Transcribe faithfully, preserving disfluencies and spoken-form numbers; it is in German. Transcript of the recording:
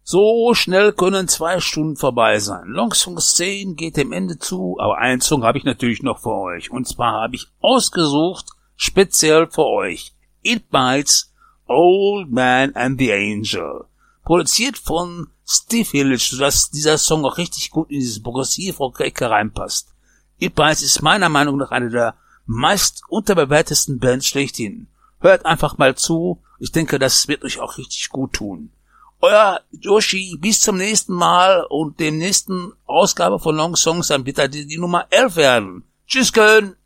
So schnell können zwei Stunden vorbei sein. Long Song zehn geht dem Ende zu, aber einen Song habe ich natürlich noch für euch. Und zwar habe ich ausgesucht, speziell für euch, It Bites, Old Man and the Angel. Produziert von Steve Hillage, sodass dieser Song auch richtig gut in dieses Progressiv-Rock-Ecke reinpasst. It Bites ist meiner Meinung nach eine der meist unterbewertesten Bands schlechthin. Hört einfach mal zu, ich denke, das wird euch auch richtig gut tun. Euer Yoshi, bis zum nächsten Mal und dem nächsten Ausgabe von Long Songs, dann wird da die, die Nummer elf werden. Tschüss, Köln!